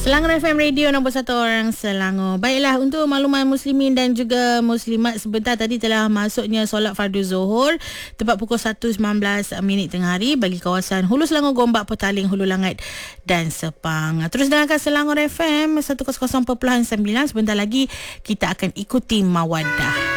Selangor FM Radio nombor 1 orang Selangor. Baiklah, untuk makluman muslimin dan juga muslimat, sebentar tadi telah masuknya solat fardu Zuhur tepat pukul 1.19 tengah hari bagi kawasan Hulu Selangor, Gombak, Petaling, Hulu Langat dan Sepang. Terus dengarkan Selangor FM 100.9. Sebentar lagi kita akan ikuti Mawaddah.